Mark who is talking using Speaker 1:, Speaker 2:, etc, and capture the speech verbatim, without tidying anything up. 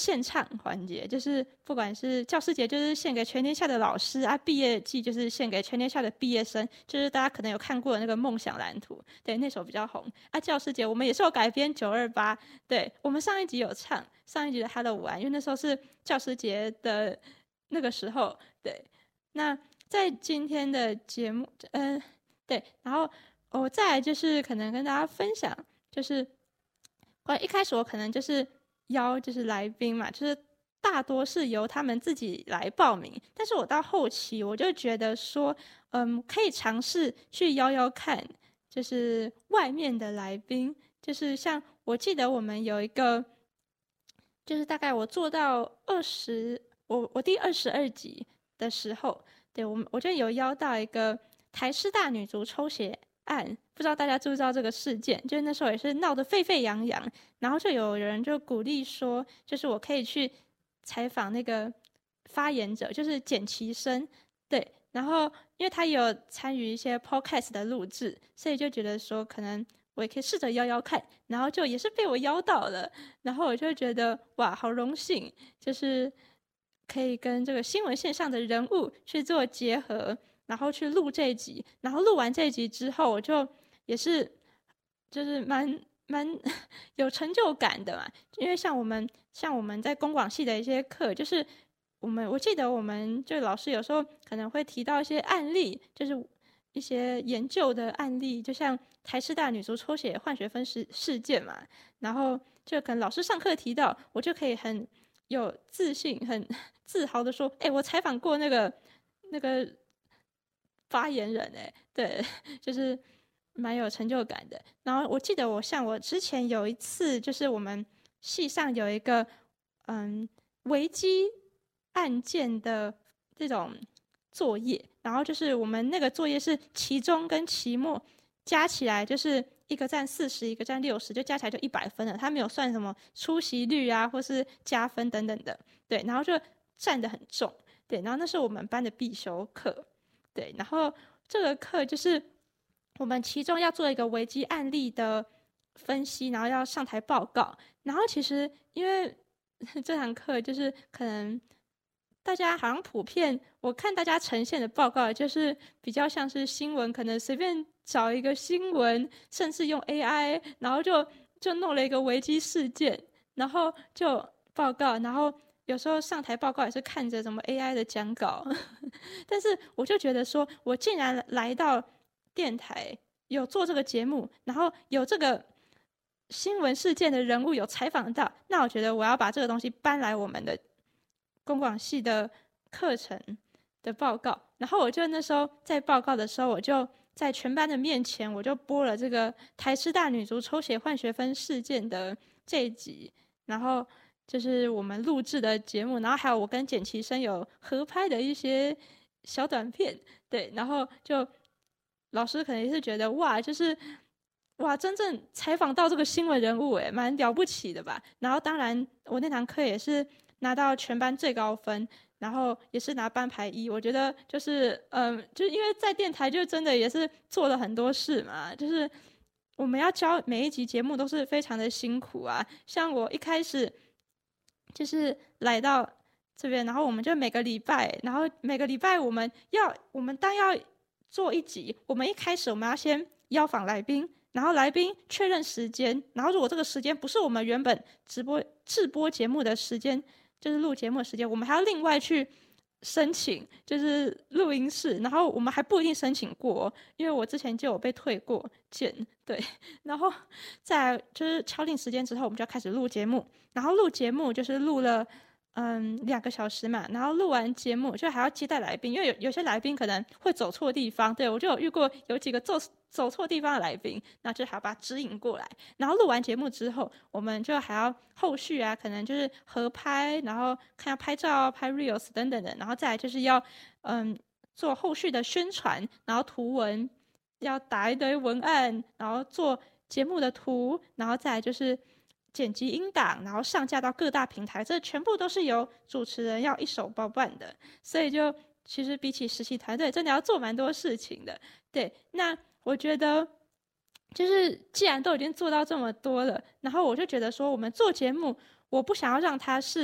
Speaker 1: 献唱环节，就是不管是教师节，就是献给全天下的老师啊；毕业季就是献给全天下的毕业生，就是大家可能有看过的那个梦想蓝图，对，那首比较红啊。教师节我们也是有改编九二八，对，我们上一集有唱上一集的 Hello 午安，因为那时候是教师节的那个时候，对。那在今天的节目，嗯、呃，对，然后我再来就是可能跟大家分享，就是关于一开始我可能就是邀就是来宾嘛，就是大多是由他们自己来报名，但是我到后期我就觉得说，嗯，可以尝试去邀邀看，就是外面的来宾，就是像我记得我们有一个，就是大概我做到二十，我我第二十二集的时候，对我们我就有邀到一个台师大女足抽血案，不知道大家知不知道这个事件？就是那时候也是闹得沸沸扬扬，然后就有人就鼓励说，就是我可以去采访那个发言者，就是简其生，对，然后因为他有参与一些 podcast 的录制，所以就觉得说可能我也可以试着邀邀看，然后就也是被我邀到了，然后我就觉得哇，好荣幸，就是可以跟这个新闻线上的人物去做结合。然后去录这一集，然后录完这一集之后，我就也是就是蛮蛮有成就感的嘛。因为像我们像我们在公广系的一些课，就是我们我记得我们就老师有时候可能会提到一些案例，就是一些研究的案例，就像台师大女足抽血换学分事事件嘛，然后就可能老师上课提到，我就可以很有自信、很自豪的说：“哎、欸，我采访过那个那个。”发言人哎，对，就是蛮有成就感的。然后我记得我像我之前有一次，就是我们系上有一个嗯危机案件的这种作业，然后就是我们那个作业是期中跟期末加起来就是一个占四十，一个占六十，就加起来就一百分了。他没有算什么出席率啊，或是加分等等的，对，然后就占得很重，对，然后那是我们班的必修课。对，然后这个课就是我们其中要做一个危机案例的分析，然后要上台报告。然后其实因为这堂课就是可能大家好像普遍，我看大家呈现的报告就是比较像是新闻，可能随便找一个新闻，甚至用 A I， 然后就就弄了一个危机事件，然后就报告，然后。有时候上台报告也是看着什么 A I 的讲稿，但是我就觉得说，我竟然来到电台有做这个节目，然后有这个新闻事件的人物有采访到，那我觉得我要把这个东西搬来我们的公广系的课程的报告。然后我就那时候在报告的时候，我就在全班的面前，我就播了这个台师大女足抽血换学分事件的这一集，然后。就是我们录制的节目，然后还有我跟简其生有合拍的一些小短片，对，然后就老师可能也是觉得哇，就是哇，真正采访到这个新闻人物，哎，蛮了不起的吧。然后当然我那堂课也是拿到全班最高分，然后也是拿班排一。我觉得就是嗯，就是因为在电台就真的也是做了很多事嘛，就是我们要教每一集节目都是非常的辛苦啊。像我一开始。就是来到这边，然后我们就每个礼拜，然后每个礼拜我们要，我们当要做一集，我们一开始我们要先邀访来宾，然后来宾确认时间，然后如果这个时间不是我们原本直播制播节目的时间，就是录节目的时间，我们还要另外去申请，就是录音室，然后我们还不一定申请过，因为我之前就有被退过件，对，然后再就是敲定时间之后，我们就要开始录节目，然后录节目就是录了嗯两个小时嘛，然后录完节目就还要接待来宾，因为有有些来宾可能会走错地方，对，我就有遇过有几个走走错地方的来宾，那就还要把他指引过来，然后录完节目之后，我们就还要后续啊，可能就是合拍，然后看要拍照、拍 reels 等等的，然后再来就是要嗯做后续的宣传，然后图文要打一堆文案，然后做节目的图，然后再来就是剪辑音档，然后上架到各大平台，这全部都是由主持人要一手包办的，所以就其实比起实习团队，真的要做蛮多事情的。对，那我觉得就是既然都已经做到这么多了，然后我就觉得说，我们做节目，我不想要让它是